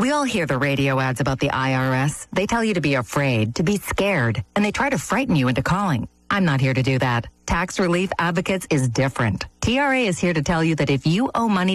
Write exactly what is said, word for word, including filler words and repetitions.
We all hear the radio ads about the I R S. They tell you to be afraid, to be scared, and they try to frighten you into calling. I'm not here to do that. Tax Relief Advocates is different. T R A is here to tell you that if you owe money